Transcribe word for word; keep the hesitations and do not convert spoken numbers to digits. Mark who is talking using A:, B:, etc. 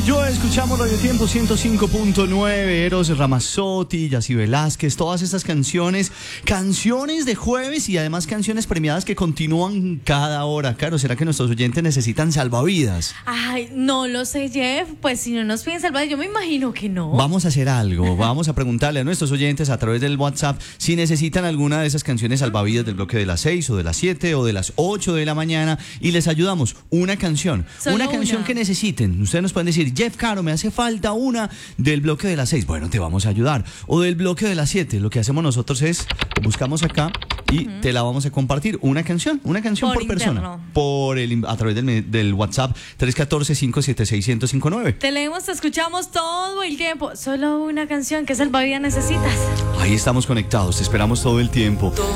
A: Yo escuchamos Radio Tiempo ciento cinco punto nueve, Eros Ramazzotti, Yacy Velázquez, todas estas canciones, canciones de jueves y además canciones premiadas que continúan cada hora. Claro, ¿será que nuestros oyentes necesitan salvavidas?
B: Ay, no lo sé, Jeff, pues si no nos piden salvavidas, yo me imagino que no.
A: Vamos a hacer algo, vamos a preguntarle a nuestros oyentes a través del WhatsApp si necesitan alguna de esas canciones salvavidas del bloque de las seis o de las siete o de las ocho de la mañana y les ayudamos. Una canción,
B: Solo
A: una canción
B: una.
A: que necesiten. Ustedes nos pueden decir, Jeff Caro, me hace falta una del bloque de las seis. Bueno, te vamos a ayudar. O del bloque de las siete. Lo que hacemos nosotros es, buscamos acá y uh-huh. te la vamos a compartir. Una canción, una canción por, por persona. Por el, a través del, del WhatsApp tres uno cuatro, cinco siete seis, cero cero cinco nueve.
B: Te leemos, te escuchamos todo el tiempo. Solo una canción. ¿Qué salvavidas necesitas?
A: Ahí estamos conectados, te esperamos todo el tiempo.